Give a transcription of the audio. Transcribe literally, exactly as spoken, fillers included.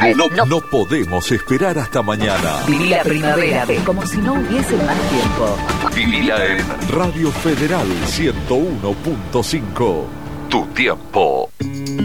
No, no, no podemos esperar hasta mañana. Viví la primavera como si no hubiese más tiempo. Vivila en Radio Federal ciento uno punto cinco. Tu tiempo.